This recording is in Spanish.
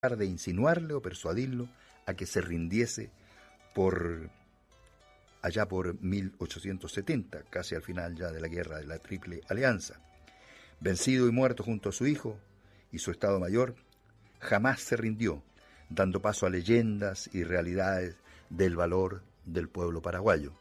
de insinuarle o persuadirlo a que se rindiese allá por 1870, casi al final ya de la guerra de la Triple Alianza. Vencido y muerto junto a su hijo y su Estado Mayor, jamás se rindió, dando paso a leyendas y realidades del valor del pueblo paraguayo.